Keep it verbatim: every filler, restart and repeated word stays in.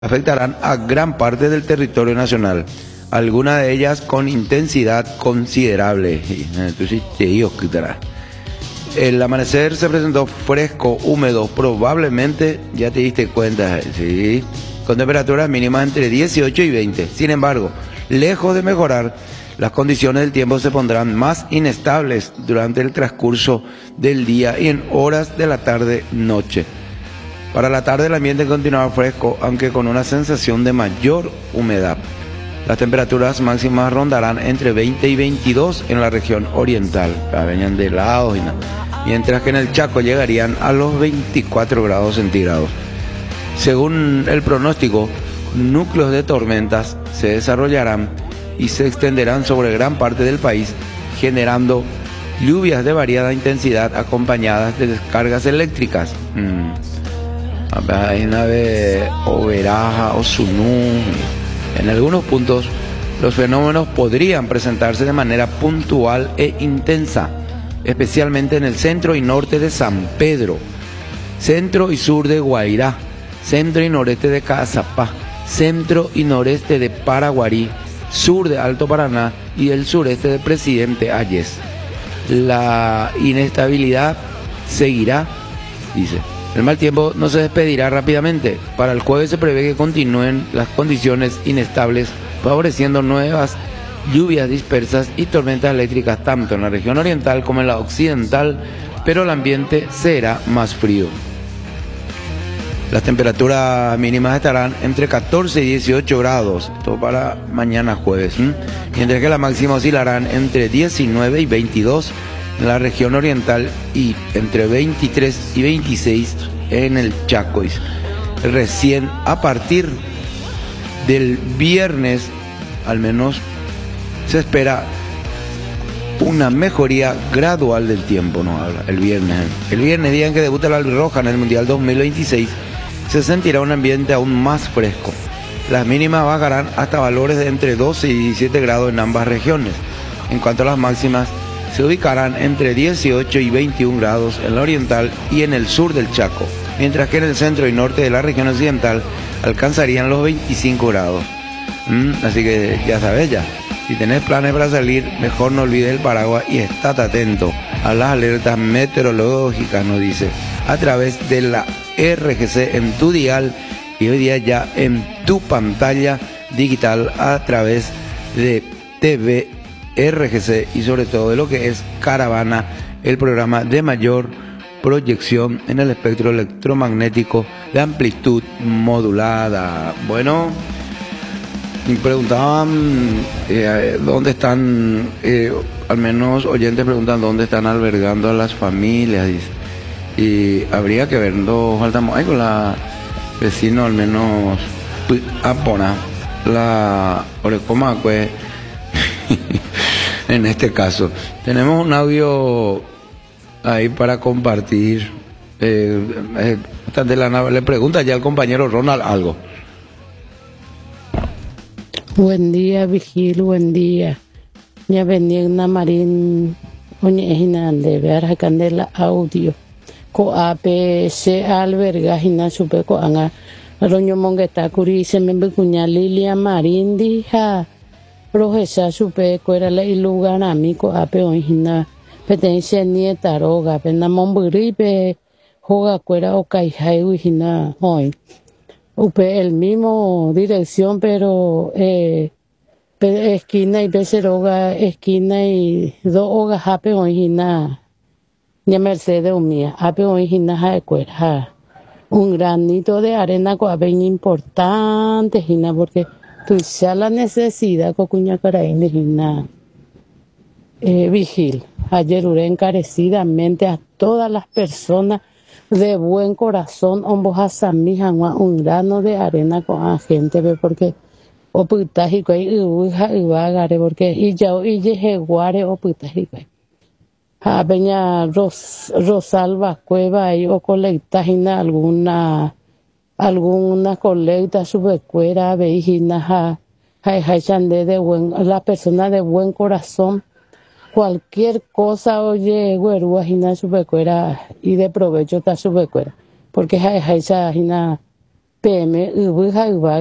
afectarán a gran parte del territorio nacional, algunas de ellas con intensidad considerable. Entonces, Dios quitará. El amanecer se presentó fresco, húmedo, probablemente, ya te diste cuenta, sí, con temperaturas mínimas entre dieciocho y veinte. Sin embargo, lejos de mejorar, las condiciones del tiempo se pondrán más inestables durante el transcurso del día y en horas de la tarde-noche. Para la tarde el ambiente continuará fresco, aunque con una sensación de mayor humedad. Las temperaturas máximas rondarán entre veinte y veintidós en la región oriental, venían de lados y nada, mientras que en el Chaco llegarían a los veinticuatro grados centígrados. Según el pronóstico, núcleos de tormentas se desarrollarán y se extenderán sobre gran parte del país, generando lluvias de variada intensidad acompañadas de descargas eléctricas. Mm. Hay nave Overaja o Sunú. En algunos puntos, los fenómenos podrían presentarse de manera puntual e intensa, especialmente en el centro y norte de San Pedro, centro y sur de Guairá, centro y noreste de Caazapá, centro y noreste de Paraguarí, sur de Alto Paraná y el sureste de Presidente Hayes. La inestabilidad seguirá, dice. El mal tiempo no se despedirá rápidamente. Para el jueves se prevé que continúen las condiciones inestables, favoreciendo nuevas lluvias dispersas y tormentas eléctricas tanto en la región oriental como en la occidental, pero el ambiente será más frío. Las temperaturas mínimas estarán entre catorce y dieciocho grados, esto para mañana jueves, ¿m? mientras que las máximas oscilarán entre diecinueve y veintidós en la región oriental y entre veintitrés y veintiséis en el Chaco. Recién a partir del viernes, al menos, se espera una mejoría gradual del tiempo, ¿no? El viernes, el viernes, día en que debuta la albirroja en el Mundial dos mil veintiséis, se sentirá un ambiente aún más fresco. Las mínimas bajarán hasta valores de entre doce y diecisiete grados en ambas regiones. En cuanto a las máximas, se ubicarán entre dieciocho y veintiún grados en la oriental y en el sur del Chaco, mientras que en el centro y norte de la región occidental alcanzarían los veinticinco grados. Mm, así que ya sabes ya, si tenés planes para salir, mejor no olvides el paraguas y estate atento a las alertas meteorológicas, nos dice, a través de la R G C en tu dial y hoy día ya en tu pantalla digital a través de T V R G C y sobre todo de lo que es Caravana, el programa de mayor proyección en el espectro electromagnético de amplitud modulada. Bueno, me preguntaban eh, dónde están, eh, al menos oyentes preguntan dónde están albergando a las familias, dice. Y habría que ver, no faltamos ahí con la vecino al menos apona la Orecomacue. En este caso tenemos un audio ahí para compartir. eh, eh, le pregunta ya al compañero Ronald algo. Buen día, Vigil, buen día. Ya venía una marín oñe hina de ver candela audio ko ape se alberga hina supe ko anga roño mongeta kuri se me kunya Lilia Marín dija profesa supe ko era la lugar ami ko ape hina petense nieta roga pena momburi pe joga kuera o kai hai hina hoy upe el mismo dirección pero eh esquina y Beceroga, esquina y dos hogas hape hina ya Mercedes mía hape hina ja un granito de arena co bien importante hina porque tu ya la necesidad co cuña caraín hina eh, Vigil ayer uré encarecidamente a todas las personas de buen corazón un grano de arena con la gente porque o putaji kwai uha uagare porque y ya y je guare o putaji kwai ha peña Ros, Rosalba Cueva y o colecta hina alguna alguna colecta subcuera veijina ha hay hay chande de buen la persona de buen corazón cualquier cosa oye güerua hina subcuera y de provecho ta subcuera porque hay hay hina peme yvy ha yva